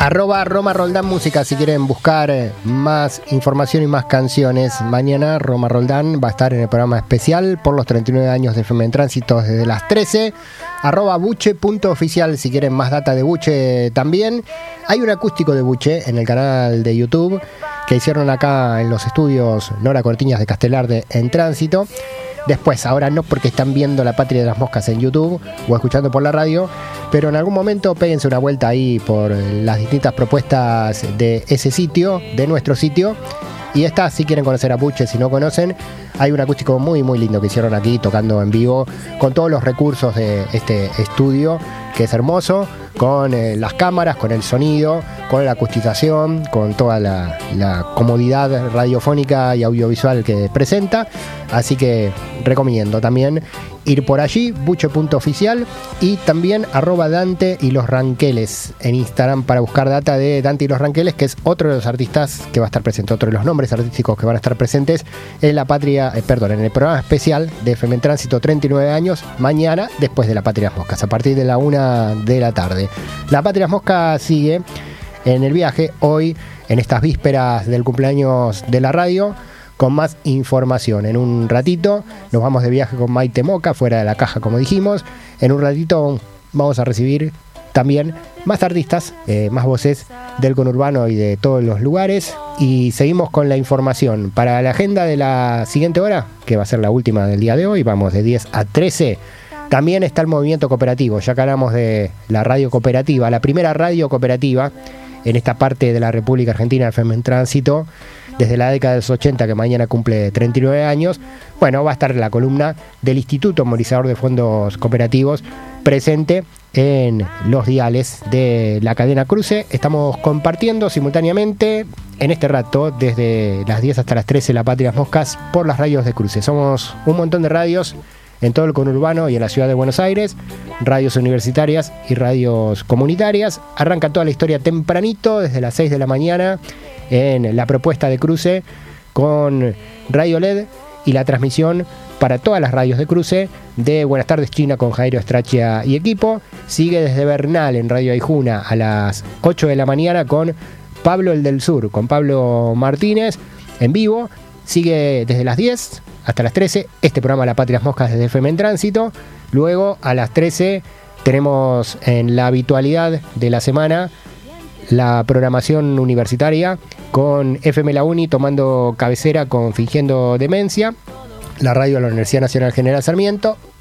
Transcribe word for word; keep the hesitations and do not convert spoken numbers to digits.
Arroba Roma Roldán Música si quieren buscar más información y más canciones. Mañana Roma Roldán va a estar en el programa especial por los treinta y nueve años de F M en Tránsito desde las trece. Arroba buche punto oficial si quieren más data de Buche también. Hay un acústico de Buche en el canal de YouTube que hicieron acá en los estudios Nora Cortiñas de Castelar de En Tránsito. Después, ahora no porque están viendo La Patria de las Moscas en YouTube o escuchando por la radio, pero en algún momento péguense una vuelta ahí por las distintas propuestas de ese sitio, de nuestro sitio. Y esta, si quieren conocer a Buche, si no conocen, hay un acústico muy muy lindo que hicieron aquí tocando en vivo con todos los recursos de este estudio, que es hermoso, con eh, las cámaras, con el sonido, con la acustización, con toda la, la comodidad radiofónica y audiovisual que presenta. Así que recomiendo también ir por allí, buche punto oficial, y también arroba Dante y los Ranqueles en Instagram para buscar data de Dante y los Ranqueles, que es otro de los artistas que va a estar presente, otro de los nombres artísticos que van a estar presentes en la Patria, eh, perdón, en el programa especial de F M en Tránsito treinta y nueve años, mañana después de La Patria de las Moscas, a partir de la una de la tarde. La Patria de las Moscas sigue en el viaje hoy, en estas vísperas del cumpleaños de la radio, con más información. En un ratito nos vamos de viaje con Maite Moca, fuera de la caja como dijimos. En un ratito vamos a recibir también más artistas, eh, más voces del conurbano y de todos los lugares. Y seguimos con la información. Para la agenda de la siguiente hora, que va a ser la última del día de hoy, vamos de diez a trece. También está el movimiento cooperativo, ya que hablamos de la radio cooperativa, la primera radio cooperativa en esta parte de la República Argentina, F M en Tránsito, desde la década de los ochenta, que mañana cumple treinta y nueve años. Bueno, va a estar la columna del Instituto Movilizador de Fondos Cooperativos presente en los diales de la cadena Cruce. Estamos compartiendo simultáneamente en este rato, desde las diez hasta las trece, La Patria de las Moscas por las radios de Cruce. Somos un montón de radios en todo el conurbano y en la ciudad de Buenos Aires, radios universitarias y radios comunitarias. Arranca toda la historia tempranito, desde las seis de la mañana, en la propuesta de Cruce, con Radio L E D y la transmisión para todas las radios de Cruce de Buenas Tardes China con Jairo Strachia y equipo. Sigue desde Bernal en Radio Aijuna a las ocho de la mañana con Pablo el del Sur, con Pablo Martínez en vivo. Sigue desde las diez hasta las trece este programa La Patria de las Moscas desde F M en Tránsito. Luego a las trece tenemos en la habitualidad de la semana la programación universitaria con F M La Uni tomando cabecera con Fingiendo Demencia, la radio de la Universidad Nacional General Sarmiento.